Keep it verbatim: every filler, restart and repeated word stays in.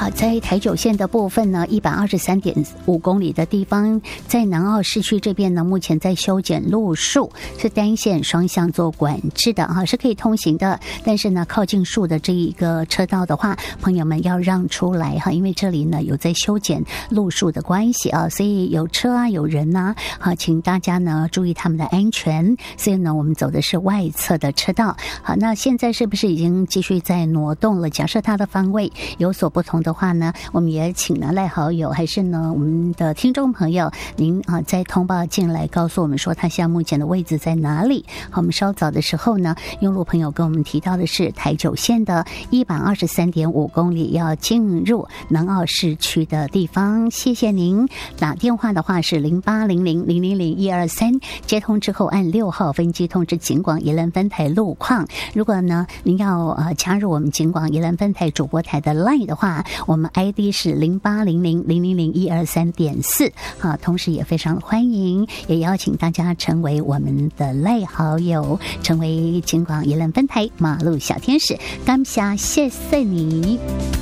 好，在台九线的部分呢，一百二十三点五公里的地方，在南澳市区这边呢，目前在修剪路树，是单线双向做管制的哈，是可以通行的。但是呢，靠近树的这一个车道的话，朋友们要让出来哈，因为这里呢有在修剪路树的关系啊，所以有车啊有人呐、啊，好，请大家呢注意他们的安全。所以呢，我们走的是外侧的车道。好，那现在是不是已经继续在挪动了？假设它的方位有所不同的话呢，我们也请呢赖好友，还是呢我们的听众朋友，您啊再通报进来，告诉我们说他现在目前的位置在哪里。好，我们稍早的时候呢，用路朋友跟我们提到的是台九线的一百二十三点五公里要进入南澳市区的地方。谢谢您打电话的话是零八零零零零零一二三，接通之后按六号分机通知警广宜兰分台路况。如果呢您要呃加入我们警广宜兰分台主播台的 LINE 的话，我们 I D 是零八零零零零零一二三点四啊，同时也非常欢迎，也邀请大家成为我们的 LINE 好友，成为警广宜兰分台马路小天使。感谢谢谢你。